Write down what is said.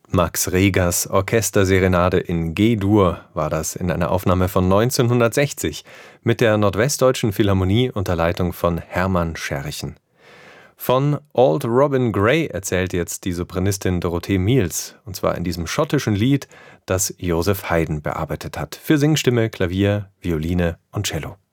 Max Regers Orchesterserenade in G-Dur war das in einer Aufnahme von 1960 mit der Nordwestdeutschen Philharmonie unter Leitung von Hermann Scherchen. Von Auld Robin Gray erzählt jetzt die Sopranistin Dorothee Miels, und zwar in diesem schottischen Lied, das Joseph Haydn bearbeitet hat, für Singstimme, Klavier, Violine und Cello.